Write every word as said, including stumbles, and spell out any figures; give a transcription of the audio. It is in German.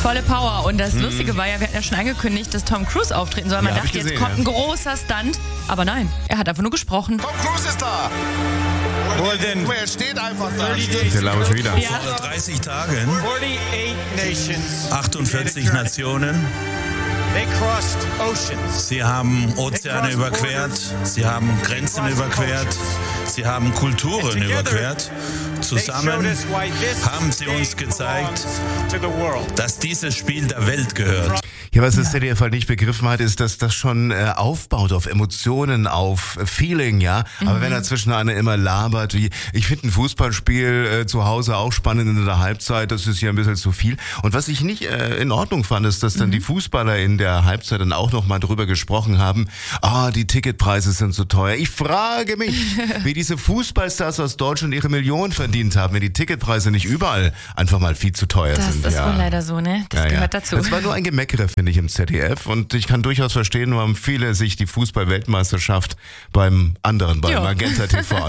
Volle Power. Und das Lustige war ja, wir hatten ja schon angekündigt, dass Tom Cruise auftreten soll. Man Ja, hab dachte, ich jetzt gesehen, kommt ja. ein großer Stunt. Aber nein, er hat einfach nur gesprochen. Tom Cruise ist da. Well, then, Er steht einfach da. Der glaube ich wieder. Ja. Vor dreißig Tagen, forty-eight nations. achtundvierzig Nationen. They crossed oceans. Sie haben Ozeane überquert, sie haben Grenzen überquert, sie haben Kulturen überquert. Zusammen haben sie uns gezeigt, To the world. dass dieses Spiel der Welt gehört. Ja, was das Z D F halt nicht begriffen hat, ist, dass das schon äh, aufbaut auf Emotionen, auf äh, Feeling, ja. Aber wenn dazwischen einer immer labert, wie ich finde ein Fußballspiel äh, zu Hause auch spannend in der Halbzeit, das ist ja ein bisschen zu viel. Und was ich nicht äh, in Ordnung fand, ist, dass dann die Fußballer in der Halbzeit dann auch nochmal drüber gesprochen haben, ah, die Ticketpreise sind so teuer. Ich frage mich, wie diese Fußballstars aus Deutschland ihre Millionen verdient haben, wenn die Ticketpreise nicht überall einfach mal viel zu teuer Das sind. ist ja. wohl leider so, ne? Das Ja, gehört ja. dazu. Das war nur ein Gemeckere, finde ich, im Z D F. Und ich kann durchaus verstehen, warum viele sich die Fußball-Weltmeisterschaft beim anderen, beim Ja. Magenta T V